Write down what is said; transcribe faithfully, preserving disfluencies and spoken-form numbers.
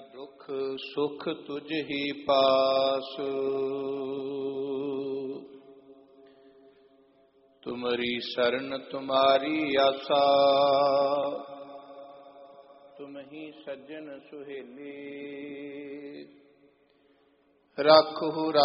दुख सुख तुझ ही पास। तुम्हारी शरण तुम्हारी आसा, तुम ही सज्जन सुहेली। राखहु